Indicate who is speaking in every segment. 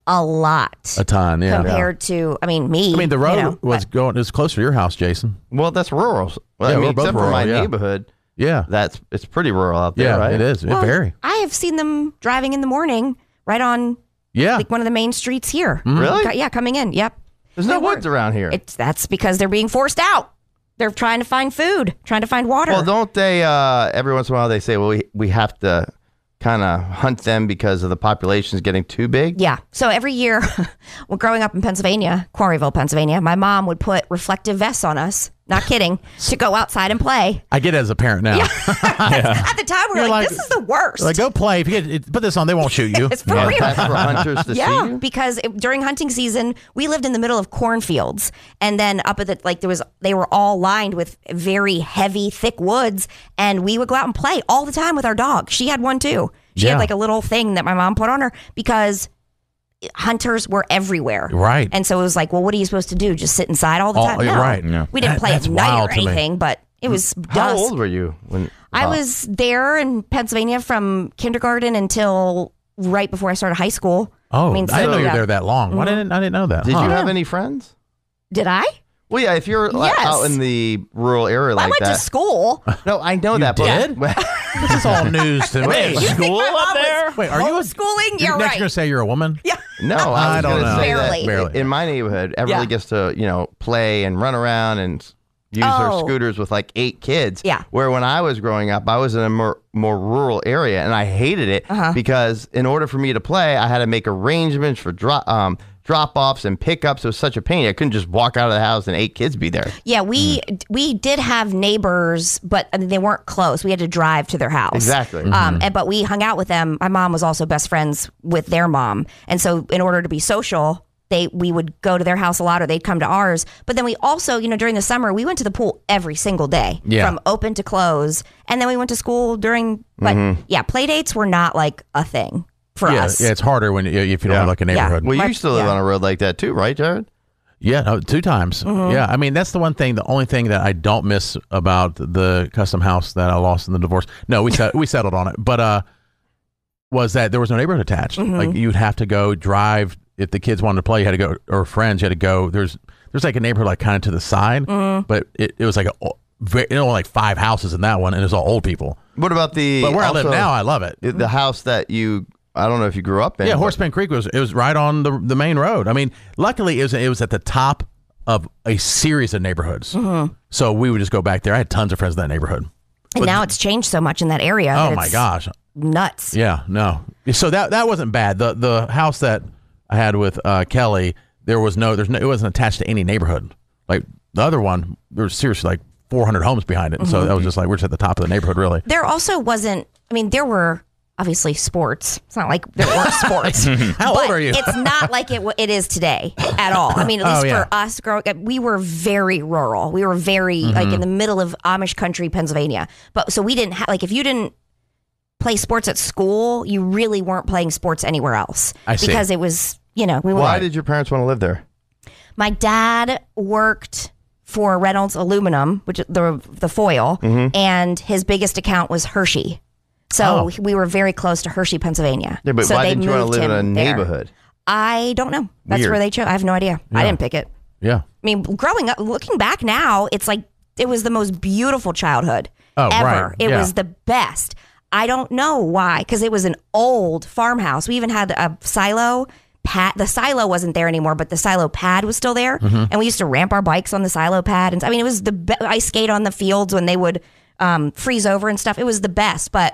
Speaker 1: A lot.
Speaker 2: A ton, yeah.
Speaker 1: Compared to, me.
Speaker 2: I mean, the road was closer to your house, Jason.
Speaker 3: Well, that's rural.
Speaker 2: Yeah, we're both
Speaker 3: except
Speaker 2: rural,
Speaker 3: for my
Speaker 2: yeah.
Speaker 3: neighborhood.
Speaker 2: Yeah.
Speaker 3: It's pretty rural out there,
Speaker 2: Yeah,
Speaker 3: right?
Speaker 2: it is.
Speaker 1: Well,
Speaker 2: very.
Speaker 1: I have seen them driving in the morning right on one of the main streets here.
Speaker 2: Mm-hmm.
Speaker 3: Really?
Speaker 1: Yeah, coming in. Yep.
Speaker 3: There's no woods around here.
Speaker 1: That's because they're being forced out. They're trying to find food, trying to find water.
Speaker 3: Well, don't they, every once in a while, they say, well, we have to kind of hunt them because of the population is getting too big?
Speaker 1: Yeah. So every year, well, growing up in Pennsylvania, Quarryville, Pennsylvania, my mom would put reflective vests on us. Not kidding. To go outside and play.
Speaker 2: I get it as a parent now.
Speaker 1: Yeah. At the time, we were like, this is the worst.
Speaker 2: Like, go play. If you put this on, they won't shoot you.
Speaker 1: It's for real.
Speaker 3: That's for hunters to see you?
Speaker 1: Because during hunting season, we lived in the middle of cornfields, and then up at they were all lined with very heavy, thick woods, and we would go out and play all the time with our dog. She had one too. She had like a little thing that my mom put on her because hunters were everywhere.
Speaker 2: Right.
Speaker 1: And so it was like, well, what are you supposed to do? Just sit inside all the time? No.
Speaker 2: Right. Yeah.
Speaker 1: We didn't play at night or anything, but it was dusk.
Speaker 3: How old were you when
Speaker 1: I was there in Pennsylvania from kindergarten until right before I started high school.
Speaker 2: Oh, I didn't know you were there that long.
Speaker 1: Mm-hmm.
Speaker 2: I didn't know that.
Speaker 3: Did you have any friends?
Speaker 1: Did I?
Speaker 3: Well, yeah, if you're out in the rural area like that.
Speaker 1: I went to school.
Speaker 3: No, I know that.
Speaker 2: Did? This is all news to me.
Speaker 4: Wait, school up there?
Speaker 2: Wait, are you
Speaker 1: homeschooling? You're
Speaker 2: next
Speaker 1: right.
Speaker 2: going to say you're a woman?
Speaker 1: Yeah.
Speaker 3: No,
Speaker 2: I
Speaker 3: was
Speaker 2: don't
Speaker 3: gonna
Speaker 2: know.
Speaker 3: say
Speaker 1: Barely.
Speaker 3: that in my neighborhood, everybody gets to, play and run around and use their scooters with like 8 kids.
Speaker 1: Yeah.
Speaker 3: Where when I was growing up, I was in a more rural area, and I hated it because in order for me to play, I had to make arrangements for drop-offs and pickups. It was such a pain. I couldn't just walk out of the house and 8 kids be there.
Speaker 1: Yeah, we did have neighbors, but they weren't close. We had to drive to their house.
Speaker 3: Exactly.
Speaker 1: But we hung out with them. My mom was also best friends with their mom. And so in order to be social, we would go to their house a lot, or they'd come to ours. But then we also, during the summer, we went to the pool every single day from open to close. And then we went to school during, play dates were not like a thing for us.
Speaker 2: Yeah, it's harder if you don't have like a neighborhood.
Speaker 3: Well, you used to live on a road like that too, right, Jared?
Speaker 2: Yeah, no, 2 times. Yeah, I mean, that's the only thing that I don't miss about the custom house that I lost in the divorce. No, we settled on it, but was that there was no neighborhood attached. Like, you'd have to go drive. If the kids wanted to play, you had to go, or friends, you had to go. There's like a neighborhood like kind of to the side, but it was like like 5 houses in that one, and it's all old people.
Speaker 3: What about
Speaker 2: But where I live now, I love it.
Speaker 3: The house that I don't know if you grew up in.
Speaker 2: Yeah, Horseman Creek was right on the main road. I mean, luckily it was at the top of a series of neighborhoods. So we would just go back there. I had tons of friends in that neighborhood.
Speaker 1: And now it's changed so much in that area.
Speaker 2: Oh my gosh.
Speaker 1: Nuts.
Speaker 2: Yeah, no. So that wasn't bad. The house that I had with Kelly, it wasn't attached to any neighborhood. Like the other one, there was seriously like 400 homes behind it. And so that was just like, we're just at the top of the neighborhood, really.
Speaker 1: There also wasn't, there were obviously sports. It's not like there weren't sports.
Speaker 2: How old are you?
Speaker 1: It's not like it is today at all. At least for us growing up, we were very rural. We were very like in the middle of Amish country, Pennsylvania. But so we didn't have, like, if you didn't play sports at school, you really weren't playing sports anywhere else.
Speaker 2: I see.
Speaker 1: Because it was,
Speaker 3: Why did your parents want to live there?
Speaker 1: My dad worked for Reynolds Aluminum, which is the foil, and his biggest account was Hershey. So we were very close to Hershey, Pennsylvania.
Speaker 3: Yeah, but
Speaker 1: so
Speaker 3: why didn't you want to live in a neighborhood?
Speaker 1: I don't know. That's
Speaker 3: Weird.
Speaker 1: where they chose. I have no idea.
Speaker 2: Yeah.
Speaker 1: I didn't pick it.
Speaker 2: Yeah.
Speaker 1: Growing up, looking back now, it's like it was the most beautiful childhood ever.
Speaker 2: Right.
Speaker 1: It was the best. I don't know why, because it was an old farmhouse. We even had a silo pad. The silo wasn't there anymore, but the silo pad was still there. And we used to ramp our bikes on the silo pad. And it was ice skate on the fields when they would freeze over and stuff. It was the best, but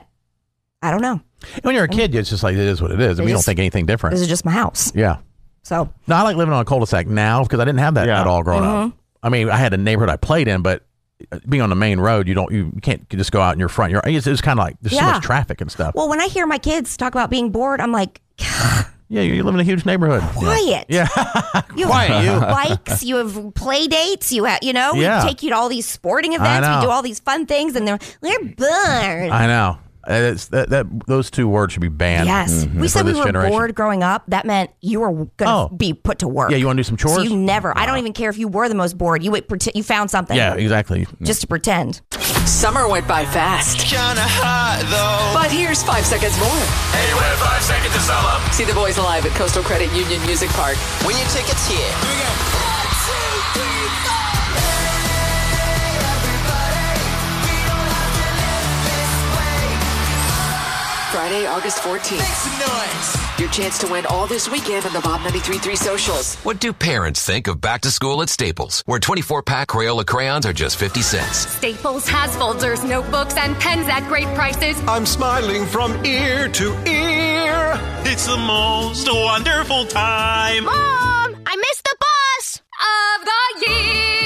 Speaker 1: I don't know.
Speaker 2: When you're a kid, it's just like, it is what it is. I mean, you don't think anything different.
Speaker 1: This is just my house.
Speaker 2: Yeah.
Speaker 1: So.
Speaker 2: No, I like living on a cul-de-sac now because I didn't have that at all growing up. I mean, I had a neighborhood I played in, but being on the main road, you can't just go out in your front yard. It's kind of like there's so much traffic and stuff.
Speaker 1: Well, when I hear my kids talk about being bored, I'm like,
Speaker 2: yeah, you live in a huge neighborhood.
Speaker 1: Quiet.
Speaker 2: Yeah.
Speaker 1: You have bikes, you have play dates, we take you to all these sporting events, we do all these fun things, and we're bored.
Speaker 2: I know. Those two words should be banned.
Speaker 1: Yes. We said we were
Speaker 2: generation.
Speaker 1: bored growing up. That meant you were going to be put to work.
Speaker 2: Yeah, you want to do some chores?
Speaker 1: So you never. I don't even care if you were the most bored. You would pretend you found something.
Speaker 2: Yeah, exactly.
Speaker 1: Just to pretend.
Speaker 5: Summer went by fast.
Speaker 6: Kinda hot though.
Speaker 5: But here's 5 seconds more.
Speaker 6: Hey, we have 5 seconds to sum up.
Speaker 5: See the boys live at Coastal Credit Union Music Park.
Speaker 6: Win your tickets here. Here we go. 1, 2, 3, 4.
Speaker 5: Friday, August 14th.
Speaker 6: Make some noise.
Speaker 5: Your chance to win all this weekend on the Bob 93.3 socials.
Speaker 7: What do parents think of back to school at Staples, where 24-pack Crayola crayons are just 50 cents?
Speaker 8: Staples has folders, notebooks, and pens at great prices.
Speaker 9: I'm smiling from ear to ear.
Speaker 4: It's the most wonderful time.
Speaker 8: Mom, I missed the bus of the year.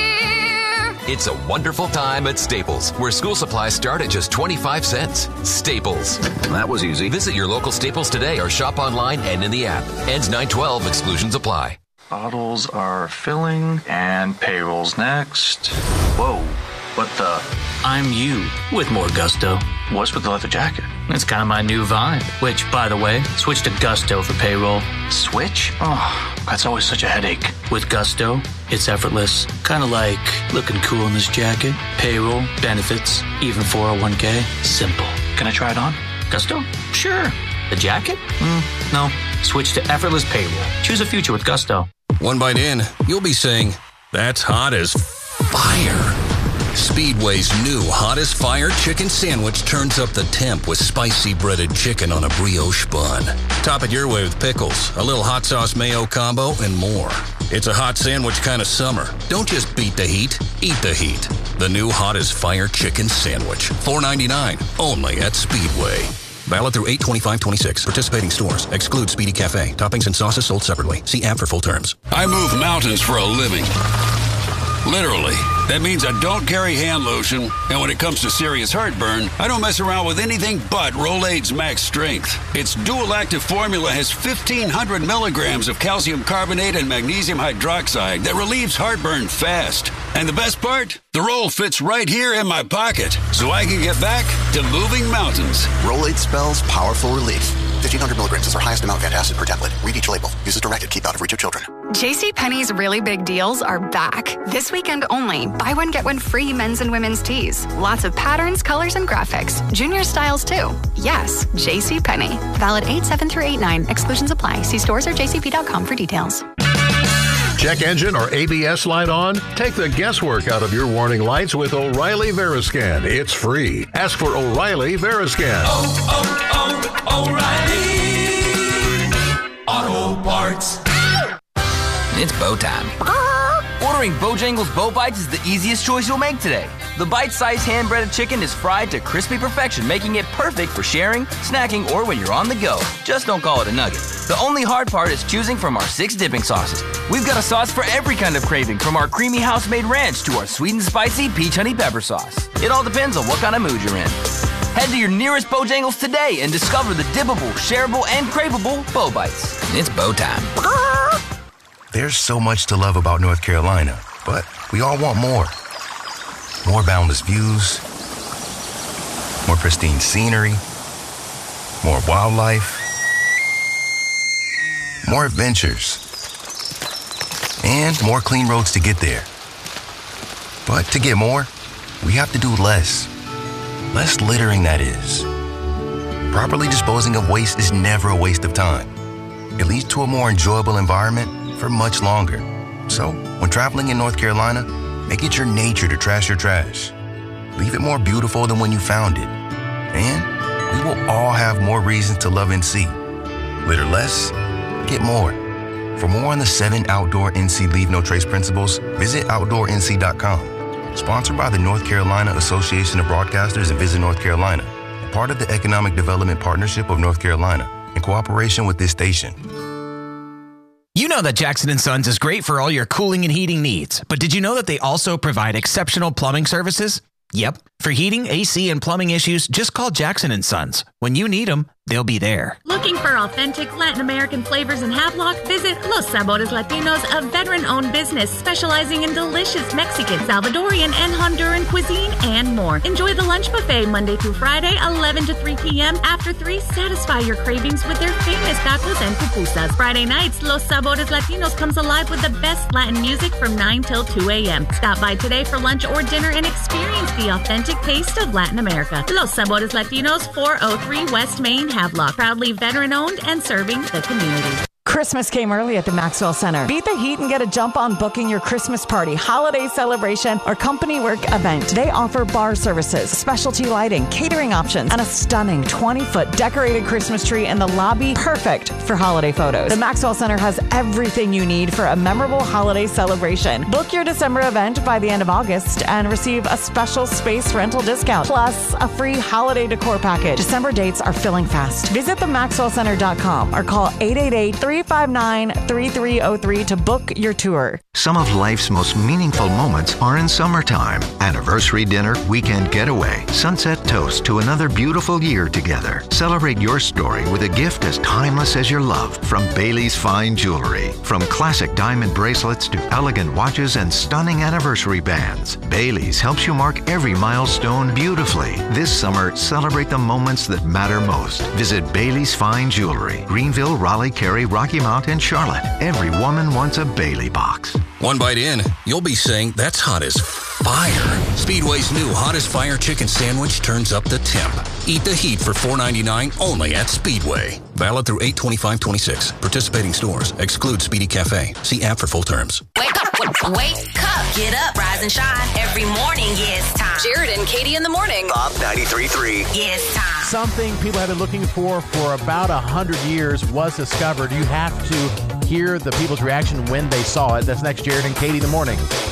Speaker 7: It's a wonderful time at Staples, where school supplies start at just 25 cents. Staples.
Speaker 9: That was easy.
Speaker 7: Visit your local Staples today or shop online and in the app. Ends 9/12. Exclusions apply.
Speaker 10: Bottles are filling and payroll's next. Whoa, what the?
Speaker 11: I'm you with more gusto.
Speaker 10: What's with the leather jacket?
Speaker 11: It's kind of my new vibe. Which, by the way, switch to Gusto for payroll.
Speaker 10: Switch? Oh, that's always such a headache.
Speaker 11: With Gusto, it's effortless. Kind of like looking cool in this jacket. Payroll, benefits, even 401k. Simple.
Speaker 10: Can I try it on?
Speaker 11: Gusto? Sure. The jacket? No. Switch to effortless payroll. Choose a future with Gusto.
Speaker 12: One bite in, you'll be saying, that's hot as fire. Speedway's new Hot as Fire chicken sandwich turns up the temp with spicy breaded chicken on a brioche bun. Top it your way with pickles, a little hot sauce mayo combo, and more. It's a hot sandwich kind of summer. Don't just beat the heat, eat the heat. The new Hot as Fire chicken sandwich. $4.99, only at Speedway. Valid through 8/25/26. Participating stores. Exclude Speedy Cafe. Toppings and sauces sold separately. See app for full terms.
Speaker 13: I move mountains for a living. Literally. That means I don't carry hand lotion, and when it comes to serious heartburn, I don't mess around with anything but Rolaids Max Strength. Its dual-active formula has 1,500 milligrams of calcium carbonate and magnesium hydroxide that relieves heartburn fast. And the best part? The roll fits right here in my pocket, so I can get back to moving mountains.
Speaker 14: Rolaids spells powerful relief. 1,500 milligrams is our highest amount of antacid per tablet. Read each label. Use as directed. Keep out of reach of children.
Speaker 15: JCPenney's really big deals are back. This weekend only. Buy one, get one free men's and women's tees. Lots of patterns, colors, and graphics. Junior styles, too. Yes, JCPenney. Valid 8/7 through 8/9. Exclusions apply. See stores or jcp.com for details.
Speaker 9: Check engine or ABS light on? Take the guesswork out of your warning lights with O'Reilly Veriscan. It's free. Ask for O'Reilly Veriscan.
Speaker 6: O'Reilly Auto Parts.
Speaker 16: It's bow time. Ordering Bojangles Bow Bites is the easiest choice you'll make today. The bite-sized hand-breaded chicken is fried to crispy perfection, making it perfect for sharing, snacking, or when you're on the go. Just don't call it a nugget. The only hard part is choosing from our 6 dipping sauces. We've got a sauce for every kind of craving, from our creamy house-made ranch to our sweet and spicy peach honey pepper sauce. It all depends on what kind of mood you're in. Head to your nearest Bojangles today and discover the dippable, shareable, and craveable Bow Bites. It's bow time.
Speaker 17: There's so much to love about North Carolina, but we all want more. More boundless views, more pristine scenery, more wildlife, more adventures, and more clean roads to get there. But to get more, we have to do less. Less littering, that is. Properly disposing of waste is never a waste of time. It leads to a more enjoyable environment for much longer. So, when traveling in North Carolina, make it your nature to trash your trash. Leave it more beautiful than when you found it. And we will all have more reasons to love NC. Litter less, get more. For more on the 7 outdoor NC Leave No Trace principles, visit OutdoorNC.com. Sponsored by the North Carolina Association of Broadcasters and Visit North Carolina, part of the Economic Development Partnership of North Carolina, in cooperation with this station.
Speaker 18: You know that Jackson & Sons is great for all your cooling and heating needs, but did you know that they also provide exceptional plumbing services? Yep. For heating, AC, and plumbing issues, just call Jackson & Sons. When you need them, they'll be there.
Speaker 19: Looking for authentic Latin American flavors in Havelock? Visit Los Sabores Latinos, a veteran-owned business specializing in delicious Mexican, Salvadorian, and Honduran cuisine and more. Enjoy the lunch buffet Monday through Friday, 11 to 3 p.m. After 3, satisfy your cravings with their famous tacos and pupusas. Friday nights, Los Sabores Latinos comes alive with the best Latin music from 9 till 2 a.m. Stop by today for lunch or dinner and experience the authentic taste of Latin America. Los Sabores Latinos, 403 West Main, Havelock. Proudly veteran-owned and serving the community.
Speaker 20: Christmas came early at the Maxwell Center. Beat the heat and get a jump on booking your Christmas party, holiday celebration, or company work event. They offer bar services, specialty lighting, catering options, and a stunning 20-foot decorated Christmas tree in the lobby, perfect for holiday photos. The Maxwell Center has everything you need for a memorable holiday celebration. Book your December event by the end of August and receive a special space rental discount, plus a free holiday decor package. December dates are filling fast. Visit themaxwellcenter.com or call 888-359-3303 to book your tour.
Speaker 21: Some of life's most meaningful moments are in summertime. Anniversary dinner, weekend getaway, sunset toast to another beautiful year together. Celebrate your story with a gift as timeless as your love from Bailey's Fine Jewelry. From classic diamond bracelets to elegant watches and stunning anniversary bands, Bailey's helps you mark every milestone beautifully. This summer, celebrate the moments that matter most. Visit Bailey's Fine Jewelry, Greenville, Raleigh, Cary, Rocky Mount, and Charlotte. Every woman wants a Bailey box.
Speaker 12: One bite in, you'll be saying, that's hot as fire. Speedway's new Hot as Fire chicken sandwich turns up the temp. Eat the heat for $4.99 only at Speedway. Valid through 8/25/26. Participating stores. Exclude Speedy Cafe. See app for full terms.
Speaker 8: Wake up, get up, rise and shine. Every morning, yeah, it's time.
Speaker 5: Jared and Katie in the morning.
Speaker 14: Bob 93.3.
Speaker 8: Yeah, it's time.
Speaker 2: Something people have been looking for about 100 years was discovered. You have to hear the people's reaction when they saw it. That's next, Jared and Katie in the morning.